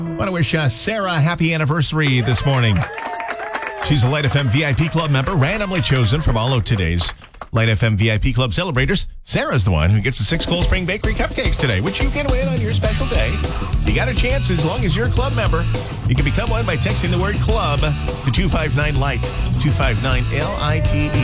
Want to wish Sarah a happy anniversary this morning. She's a Light FM VIP Club member, randomly chosen from all of today's Light FM VIP Club celebrators. Sarah's the one who gets the 6 Cold Spring Bakery cupcakes today, which you can win on your special day. You got a chance as long as you're a club member. You can become one by texting the word club to 259-LIGHT, 259-LITE.